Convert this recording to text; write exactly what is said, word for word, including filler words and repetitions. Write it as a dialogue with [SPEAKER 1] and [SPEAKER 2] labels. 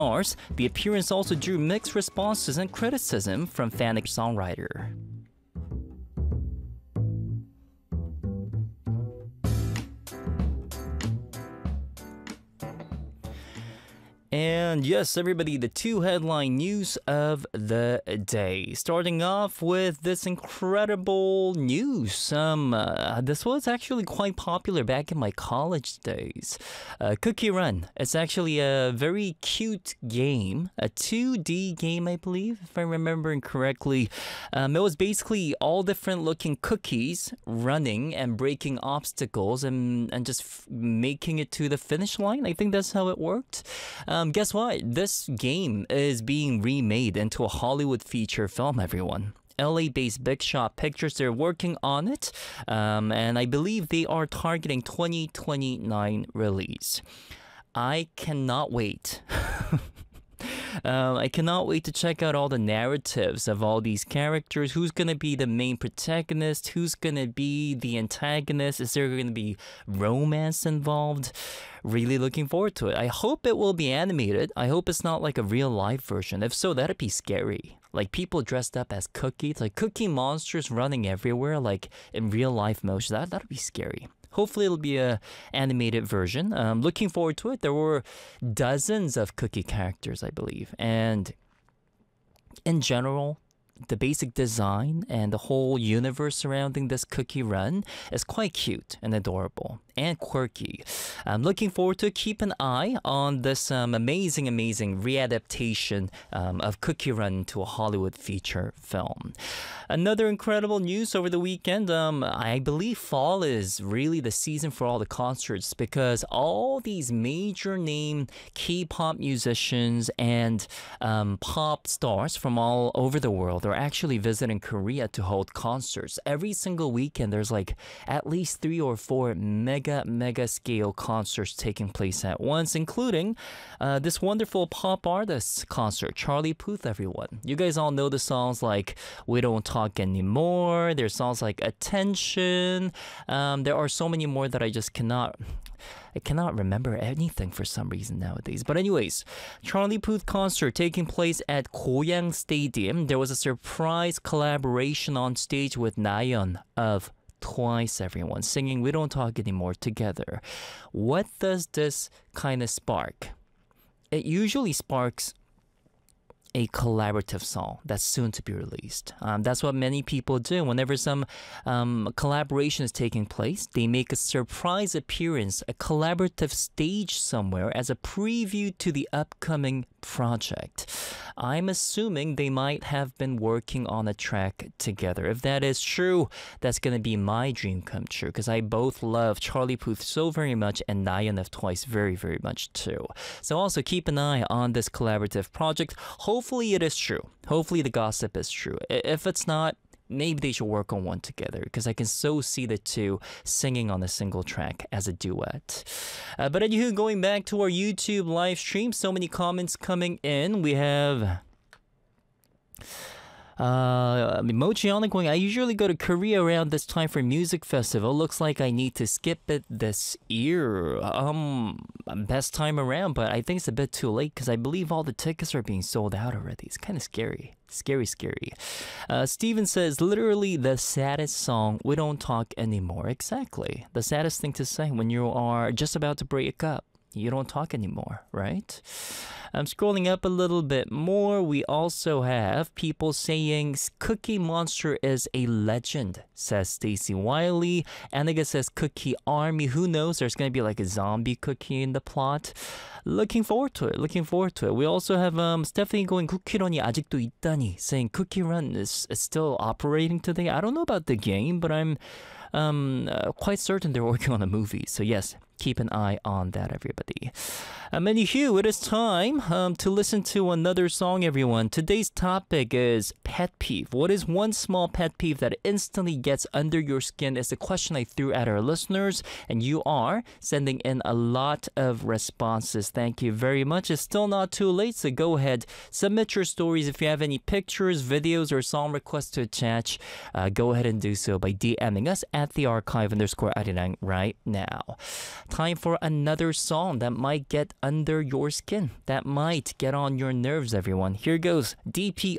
[SPEAKER 1] stars, the appearance also drew mixed responses and criticism from fan songwriter. And yes, everybody, the two headline news of the day. Starting off with this incredible news. Um, uh, this was actually quite popular back in my college days. Uh, Cookie Run. It's actually a very cute game, a two D game, I believe, if I'm remembering correctly. Um, it was basically all different looking cookies running and breaking obstacles and, and just f- making it to the finish line. I think that's how it worked. Um, Um, guess what? This game is being remade into a Hollywood feature film, everyone. L A-based Big Shot Pictures, they're working on it, um, and I believe they are targeting twenty twenty-nine release. I cannot wait. Um, I cannot wait to check out all the narratives of all these characters. Who's going to be the main protagonist? Who's going to be the antagonist? Is there going to be romance involved? Really looking forward to it. I hope it will be animated. I hope it's not like a real life version. If so, that'd be scary. Like people dressed up as cookies, like cookie monsters running everywhere, like in real life motion. That, that'd be scary. Hopefully it'll be a animated version. Um, looking forward to it. There were dozens of cookie characters, I believe. And in general, the basic design and the whole universe surrounding this Cookie Run is quite cute and adorable and quirky. I'm looking forward to it. Keep an eye on this um, amazing, amazing readaptation um, of Cookie Run to a Hollywood feature film. Another incredible news over the weekend. Um, I believe fall is really the season for all the concerts because all these major name K-pop musicians and um, pop stars from all over the world are actually visiting Korea to hold concerts. Every single weekend, there's like at least three or four mega, mega scale concerts taking place at once, including uh, this wonderful pop artist concert, Charlie Puth, everyone. You guys all know the songs like We Don't Talk Anymore. There's songs like Attention. Um, there are so many more that I just cannot... I cannot remember anything for some reason nowadays. But anyways, Charlie Puth concert taking place at Goyang Stadium. There was a surprise collaboration on stage with Nayeon of Twice, everyone, singing We Don't Talk Anymore together. What does this kind of spark? It usually sparks a collaborative song that's soon to be released. Um, that's what many people do. Whenever some um, collaboration is taking place, they make a surprise appearance, a collaborative stage somewhere as a preview to the upcoming project. I'm assuming they might have been working on a track together. If that is true, that's going to be my dream come true because I both love Charlie Puth so very much and Nayeon of Twice very, very much too. So also keep an eye on this collaborative project. Hopefully it is true. Hopefully the gossip is true. If it's not, maybe they should work on one together because I can so see the two singing on a single track as a duet. Uh, but anywho, going back to our YouTube live stream, so many comments coming in. We have... Uh, Mochiana going, I usually go to Korea around this time for music festival. Looks like I need to skip it this year. Um, best time around, but I think it's a bit too late because I believe all the tickets are being sold out already. It's kind of scary. Scary, scary. Uh, Steven says, literally the saddest song, We Don't Talk Anymore. Exactly. The saddest thing to say when you are just about to break up. You don't talk anymore, right? I'm scrolling up a little bit more. We also have people saying Cookie Monster is a legend, says Stacy Wiley. Aniga says Cookie Army. Who knows? There's going to be like a zombie cookie in the plot. Looking forward to it. Looking forward to it. We also have um, Stephanie going, Cookie Run이 아직도 있다니, saying Cookie Run is, is still operating today. I don't know about the game, but I'm um, uh, quite certain they're working on a movie. So yes, keep an eye on that, everybody. Um, anywho, it is time um, to listen to another song, everyone. Today's topic is pet peeve. What is one small pet peeve that instantly gets under your skin is the question I threw at our listeners, and you are sending in a lot of responses. Thank you very much. It's still not too late, so go ahead, submit your stories. If you have any pictures, videos, or song requests to attach, uh, go ahead and do so by DMing us at the archive underscore Arirang right now. time for another song that might get under your skin, that might get on your nerves, everyone. Here goes D P